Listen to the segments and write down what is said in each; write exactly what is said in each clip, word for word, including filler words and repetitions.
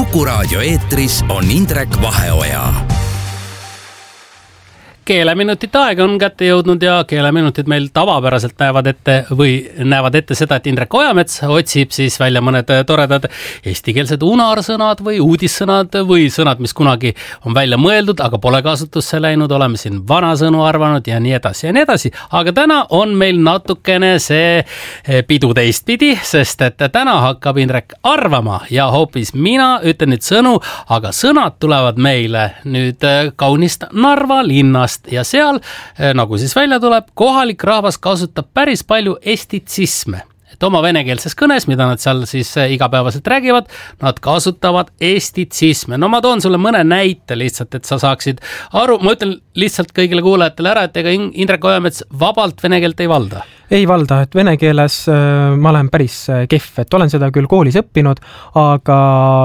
Kuku raadio eetris on Indrek Vaheoja. Keeleminutite aeg on kätte jõudnud ja keeleminutid meil tavapäraselt näevad ette või näevad ette seda, et Indrek Ojamets otsib siis välja mõned toredad eestikeelsed unarsõnad või uudissõnad või sõnad, mis kunagi on välja mõeldud, aga pole kasutusse läinud, oleme siin vanasõnu arvanud ja nii edasi ja nii edasi. Aga täna on meil natukene see pidu teistpidi, sest et täna hakkab Indrek arvama ja hoopis mina ütlen nüüd sõnu, aga sõnad tulevad meile nüüd kaunist Narva linnast. Ja seal, nagu siis välja tuleb, kohalik rahvas kasutab päris palju estitsisme. Et oma venekeelses kõnes, mida nad seal siis igapäevaselt räägivad, nad kasutavad estitsisme. No ma toon sulle mõne näite lihtsalt, et sa saaksid aru. Ma ütlen lihtsalt kõigile kuulajatele ära, et ega Indrek Ojamets vabalt venekeelt ei valda. Ei valda, et vene keeles ma olen päris kehv, et olen seda küll koolis õppinud, aga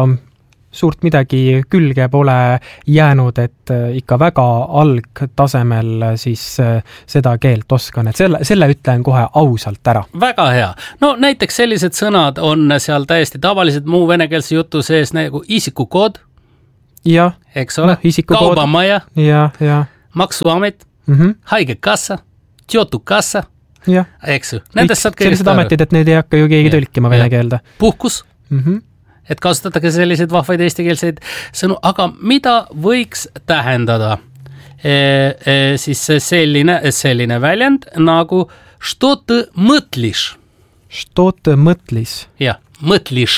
suurt midagi külge pole jäänud, et ikka väga algtasemel siis seda keelt oskan, et selle, selle ütlen kohe ausalt ära. Väga hea. No näiteks sellised sõnad on seal täiesti tavalised muu venekeelse jutu sees nagu isikukood, ja, eks ole, no, kaubamaja, ja, ja. maksuamet, mm-hmm. haigekassa, tjotukassa, ja. Eks ju. Nendest saad sellised ametid, et need ei hakka ju keegi ja. Tõlkima vene keelde. Puhkus. Mhm. Et kasutatakse selliseid vahvaid eestikeelseid sõnu, aga mida võiks tähendada e, e, siis selline, selline väljend nagu što ты mõtliš? Što ты mõtlis? Jah, mõtliš.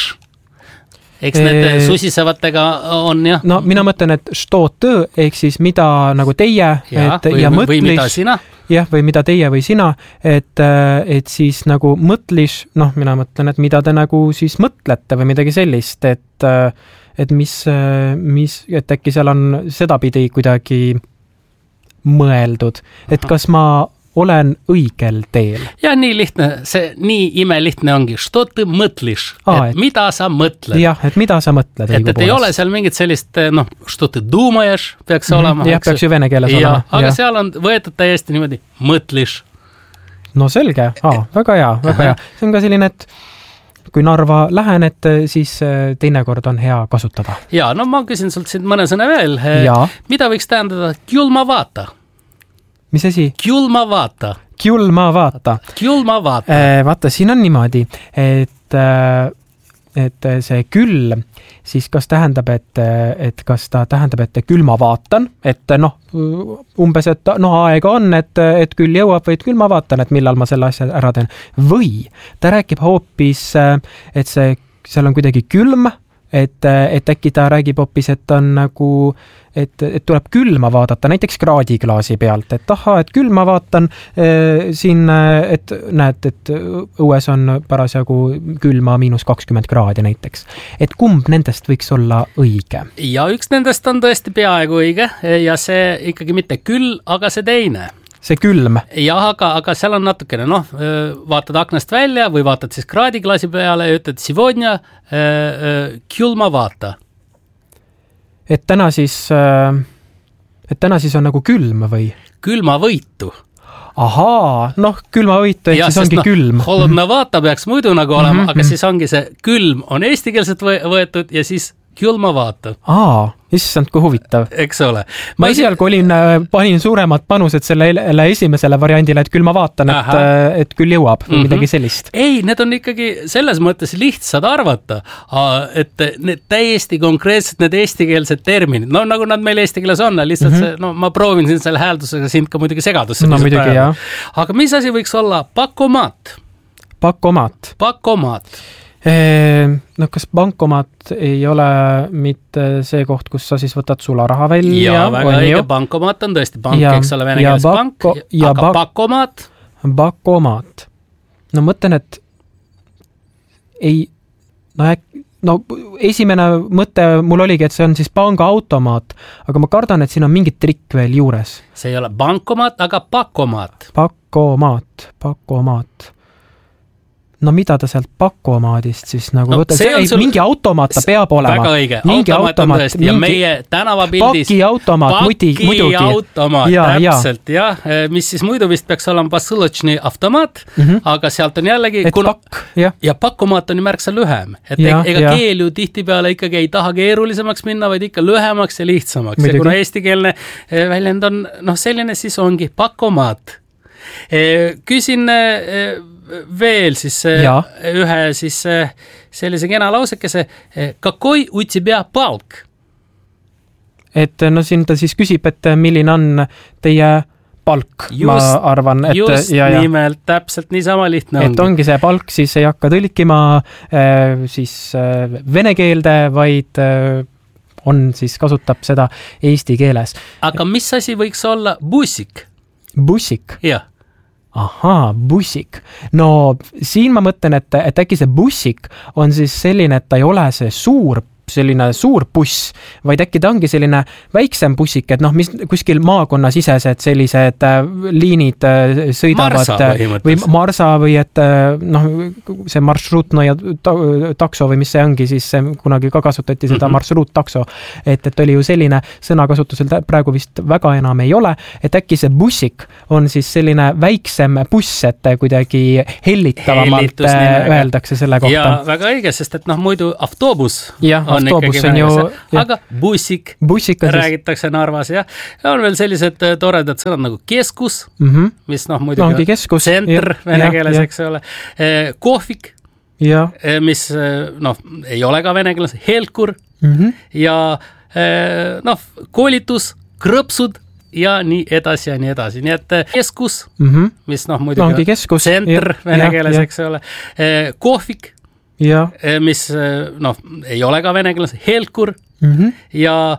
Eks need e... susisevatega on, jah. No mina mõtlen, et što ты, ehk siis mida nagu teie, ja, et, või, ja või, mõtlis, või mida sina. Jah, või mida teie või sina, et, et siis nagu mõtlis, noh, mina mõtlen, et mida te nagu siis mõtlete või midagi sellist, et, et mis, mis, et äkki seal on sedapidi kuidagi mõeldud, et Aha. kas ma olen õigel teel. Ja nii lihtne, see nii imelihtne ongi. Što ты mõtliš? Aa, et mida sa mõtled? Jah, et mida sa mõtled? Et, et ei ole seal mingit sellist, noh, što ты думаешь, peaks mm-hmm. olema. Jah, peaks ju vene keeles ja, olema. Aga ja. Seal on võetud täiesti niimoodi mõtliš. No selge, Aa, väga hea, väga hea. See on ka selline, et kui Narva lähen, et siis teinekord on hea kasutada. Ja, no ma küsin sult siin mõne sõna veel. Ja. Mida võiks tähendada kjulma vaata? Mis asi? Kjulma vaata. Kjulma vaata. Kjulma vaata. Äh, vaata, siin on niimoodi, et, et see küll, siis kas tähendab, et, et kas ta tähendab, et küll ma vaatan, et noh, umbes, et noh, aega on, et, et küll jõuab või et küll ma vaatan, et millal ma selle asja ära teen. Või ta räägib hoopis, et see, seal on kuidagi külm, et, et äkki ta räägib hoopis, et on nagu, et, et tuleb külma vaadata, näiteks kraadiklaasi pealt, et aha, et küll ma vaatan äh, siin, et näed, et õues on parasjagu külma miinus kakskümmend kraadi näiteks. Et kumb nendest võiks olla õige? Ja üks nendest on tõesti peaaegu õige ja see ikkagi mitte küll, aga see teine. See külm. Jah, aga, aga seal on natukene, noh, vaatad aknast välja või vaatad siis kraadiklaasi peale ja ütled Sivodня külma vaata. Et täna siis, et täna siis on nagu külm või? Külma võitu. Ahaa, noh, külma võitu, ehk ja, siis ongi no, külm. Holodna vaata peaks muidu nagu olema, mm-hmm. aga siis ongi see külm on eestikeelselt võetud ja siis külma vaata. Aa, issand, kui huvitav. Eks ole. Ma esialgu olin, panin suuremad panused selle esimesele variandile, et küll ma vaatan, et, et küll jõuab või mm-hmm. midagi sellist. Ei, need on ikkagi selles mõttes lihtsad arvata, et need täiesti konkreetselt need eestikeelsed terminid, no nagu nad meil eesti keeles on, lihtsalt mm-hmm. see, no ma proovin siin selle hääldusega sind ka muidugi segadusse. No muidugi, jah. Aga mis asi võiks olla pakomat? Pakomat. Pakomat. No kas bankomat ei ole mitte see koht, kus sa siis võtad sularaha välja? Ja, väga õige, bankomat on tõesti bank, ja, eks ole, vene keeles bank, ja aga bak- pakomat? Bakomat. No mõtlen, et ei, no, äk, no esimene mõte mul oligi, et see on siis pangaautomaat, aga ma kardan, et siin on mingit trikk veel juures. See ei ole bankomat, aga pakomat. Pakomat, pakomat. no mida ta sealt pakomaadist siis nagu no, võtta, ei, sul... mingi automaat ta peab olema. Väga õige, mingi automaat on tõesti mingi... ja meie tänavapildis pakiautomaat, muidugi. Pakiautomaat, ja, täpselt, ja. jah, mis siis muidu vist peaks olema посылочный automaat, mm -hmm. aga sealt on jällegi, kuna... pakk, ja. ja pakomaat on ju märksa lühem, et ja, ega ja. keel ju tihtipeale ikkagi ei taha keerulisemaks minna, vaid ikka lühemaks ja lihtsamaks. Muidugi. Ja kuna eestikeelne väljend on, noh, selline siis ongi pakomaat. Küsin veel siis ja. ühe siis sellise kena lausekese. Kakoi u тебя palk? Et no siin ta siis küsib, et milline on teie palk, just, ma arvan. Et, just ja, ja. nimelt, täpselt niisama lihtne ongi. Et ongi see palk, siis ei hakka tõlkima siis vene keelde, vaid on siis kasutab seda eesti keeles. Aga mis asi võiks olla bussik? Bussik? Jah. Ahaa, bussik. No siin ma mõtlen, et, et äkki see bussik on siis selline, et ta ei ole see suur selline suur buss, vaid äkki ta ongi selline väiksem bussik, et noh, mis kuskil maakonnasisesed sellised liinid sõidavad Marsa või Marsa või et noh, see marsruutno ja takso või mis see ongi, siis see, kunagi ka kasutati seda mm -hmm. marsruuttakso, et, et oli ju selline sõnakasutusel praegu vist väga enam ei ole, et äkki see bussik on siis selline väiksem buss, et kuidagi hellitavamalt öeldakse selle kohta. Ja väga õige, sest et noh, muidu autobus ja, on autobus on ju, aga bussik, bussik räägitakse Narvas ja on veel sellised toredad sõnad nagu keskus, mm -hmm. mis noh, muidugi no, tsenter vene keeles, eks ole, kohvik, ja. mis noh, ei ole ka vene keeles, helkur mm -hmm. ja noh, koolitus, krõpsud ja nii edasi ja nii edasi. Nii et keskus, mm -hmm. mis noh, muidugi keskus, tsenter vene ja, keeles, ja. eks ole, kohvik, ja. mis noh, ei ole ka vene keeles, helkur mm -hmm. ja